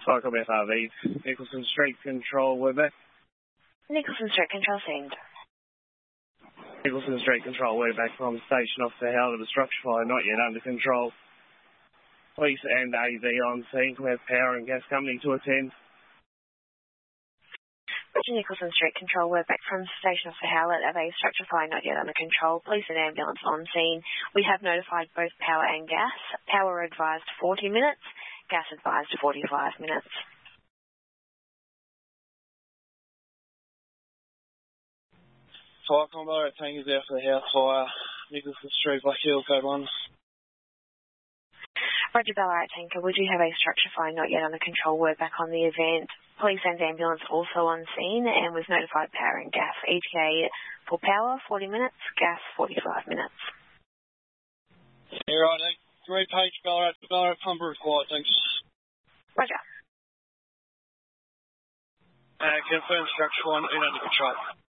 Cycle FRV, Nicholson Street Control, we're back. Nicholson Street Control send. Nicholson Street Control, we're back from Station Officer Howler. The structure fire not yet under control. Police and AV on scene. We have power and gas company to attend. Nicholson Street Control, we're back from Station Officer Howlett. A structure fire not yet under control. Police and ambulance on scene. We have notified both power and gas. Power advised 40 minutes. Gas advised 45 minutes. Fire combo, tankers out for the house fire. Nicholson Street, Black Hill, code 1. Roger, Ballarat Tanker. We do have a structure fire not yet under control. We're back on the event. Police and ambulance also on scene, and we've notified power and gas. ETA for power, 40 minutes. Gas, 45 minutes. Yeah, right. 3-page Ballarat pumper required. Thanks. Roger. Confirm structure 1 in under control.